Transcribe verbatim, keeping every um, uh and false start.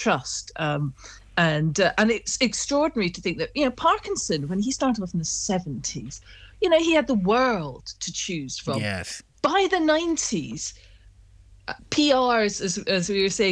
trust. Um, and uh, and it's extraordinary to think that, you know, Parkinson, when he started off in the seventies, you know, he had the world to choose from. Yes. By the nineties, P Rs, as, as we were saying